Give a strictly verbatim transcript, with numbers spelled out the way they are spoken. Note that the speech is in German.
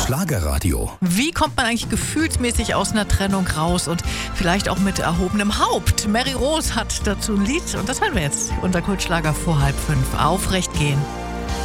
Schlagerradio. Wie kommt man eigentlich gefühlsmäßig aus einer Trennung raus und vielleicht auch mit erhobenem Haupt? Mary Rose hat dazu ein Lied und das hören wir jetzt. Unser Kultschlager vor halb fünf. Aufrecht gehen.